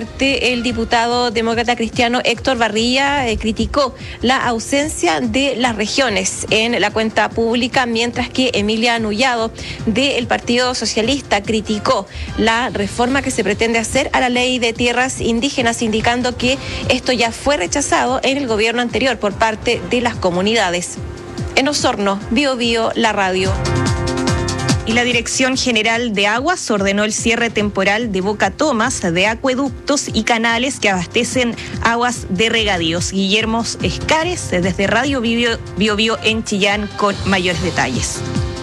El diputado demócrata cristiano Héctor Barría criticó la ausencia de las regiones en la cuenta pública, mientras que Emilia Nullado del Partido Socialista criticó la reforma que se pretende hacer a la ley de tierras indígenas, indicando que esto ya fue rechazado en el gobierno anterior por parte de las comunidades. En Osorno, Bío Bío, la radio. Y la Dirección General de Aguas ordenó el cierre temporal de bocatomas de acueductos y canales que abastecen aguas de regadíos. Guillermo Escares, desde Radio Bío Bío en Chillán, con mayores detalles.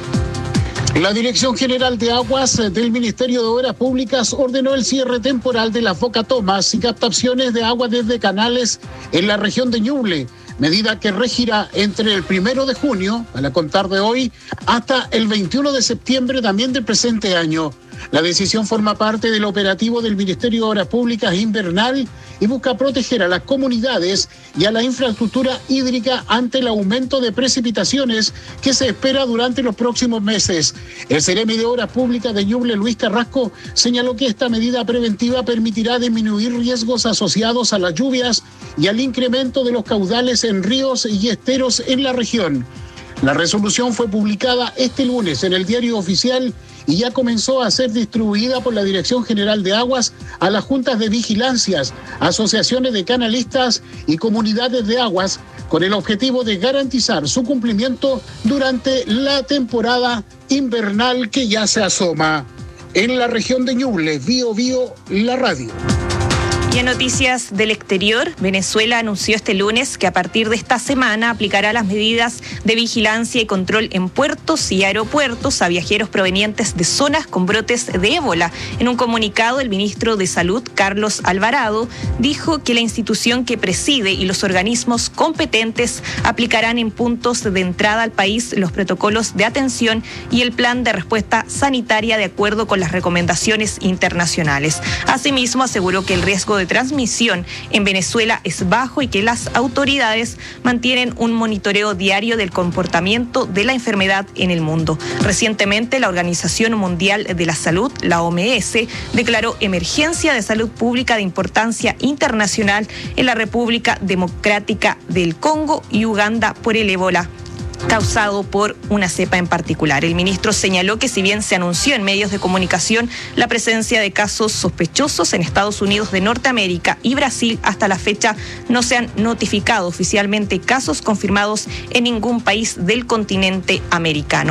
La Dirección General de Aguas del Ministerio de Obras Públicas ordenó el cierre temporal de las bocatomas y captaciones de agua desde canales en la región de Ñuble, medida que regirá entre el 1 de junio, a la contar de hoy, hasta el 21 de septiembre también del presente año. La decisión forma parte del operativo del Ministerio de Obras Públicas invernal y busca proteger a las comunidades y a la infraestructura hídrica ante el aumento de precipitaciones que se espera durante los próximos meses. El Seremi de Obras Públicas de Ñuble, Luis Carrasco, señaló que esta medida preventiva permitirá disminuir riesgos asociados a las lluvias y al incremento de los caudales en ríos y esteros en la región. La resolución fue publicada este lunes en el Diario Oficial y ya comenzó a ser distribuida por la Dirección General de Aguas a las juntas de vigilancias, asociaciones de canalistas y comunidades de aguas, con el objetivo de garantizar su cumplimiento durante la temporada invernal que ya se asoma. En la región de Ñuble, Bío Bío, la radio. Y en noticias del exterior, Venezuela anunció este lunes que a partir de esta semana aplicará las medidas de vigilancia y control en puertos y aeropuertos a viajeros provenientes de zonas con brotes de ébola. En un comunicado, el ministro de Salud, Carlos Alvarado, dijo que la institución que preside y los organismos competentes aplicarán en puntos de entrada al país los protocolos de atención y el plan de respuesta sanitaria de acuerdo con las recomendaciones internacionales. Asimismo, aseguró que el riesgo de transmisión en Venezuela es bajo y que las autoridades mantienen un monitoreo diario del comportamiento de la enfermedad en el mundo. Recientemente, la Organización Mundial de la Salud, la OMS, declaró emergencia de salud pública de importancia internacional en la República Democrática del Congo y Uganda por el ébola causado por una cepa en particular. El ministro señaló que si bien se anunció en medios de comunicación la presencia de casos sospechosos en Estados Unidos de Norteamérica y Brasil, hasta la fecha no se han notificado oficialmente casos confirmados en ningún país del continente americano.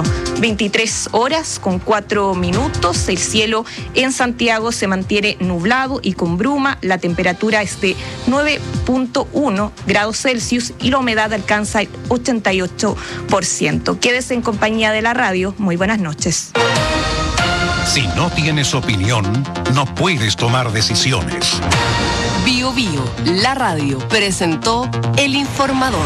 23:04. El cielo en Santiago se mantiene nublado y con bruma. La temperatura es de 9.1 grados Celsius y la humedad alcanza el 88%. Quédese en compañía de la radio. Muy buenas noches. Si no tienes opinión, no puedes tomar decisiones. Bío Bío, la radio, presentó El Informador.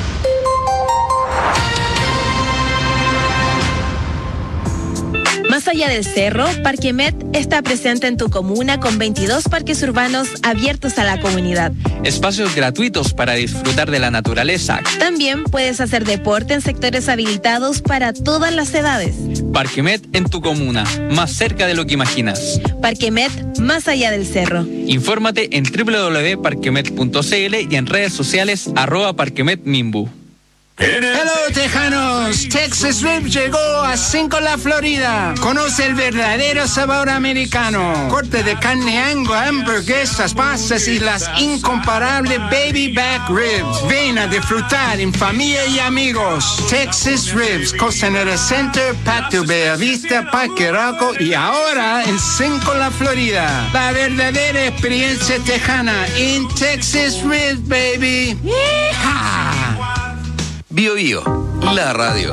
Más allá del cerro, Parquemet está presente en tu comuna con 22 parques urbanos abiertos a la comunidad. Espacios gratuitos para disfrutar de la naturaleza. También puedes hacer deporte en sectores habilitados para todas las edades. Parquemet en tu comuna, más cerca de lo que imaginas. Parquemet, más allá del cerro. Infórmate en www.parquemet.cl y en redes sociales @parquemetmimbu. Hello, tejanos. Texas Rib llegó a 5 La Florida. Conoce el verdadero sabor americano. Corte de carne Angus, hamburguesas, pastas y las incomparables baby back ribs. Ven a disfrutar en familia y amigos. Texas Ribs, Costanera Center, Patio Bellavista, Parque Arauco y ahora en 5 La Florida. La verdadera experiencia tejana en Texas Ribs, baby. ¡Yeehaw! Bío Bío, la radio.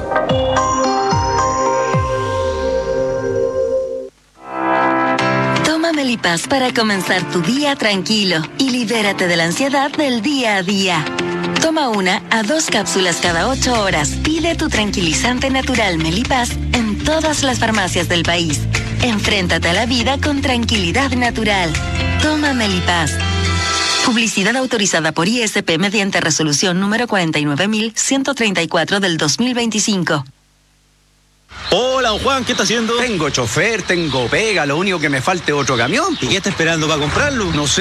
Toma Melipaz para comenzar tu día tranquilo y libérate de la ansiedad del día a día. Toma 1 a 2 cápsulas cada 8 horas. Pide tu tranquilizante natural Melipaz en todas las farmacias del país. Enfréntate a la vida con tranquilidad natural. Toma Melipaz. Publicidad autorizada por ISP mediante resolución número 49.134 del 2025. Hola, don Juan, ¿qué está haciendo? Tengo chofer, tengo pega, lo único que me falta es otro camión. ¿Y qué está esperando para comprarlo? No sé.